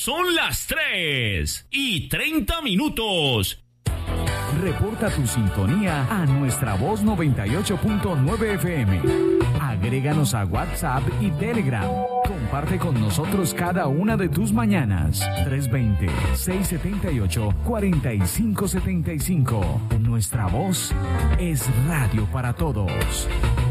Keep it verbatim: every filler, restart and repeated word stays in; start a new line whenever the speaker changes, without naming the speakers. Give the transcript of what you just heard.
Son las tres y treinta minutos.
Reporta tu sintonía a Nuestra Voz noventa y ocho punto nueve F M. Agréganos a WhatsApp y Telegram. Comparte con nosotros cada una de tus mañanas. tres dos cero, seis siete ocho, cuatro cinco siete cinco. Nuestra Voz es radio para todos.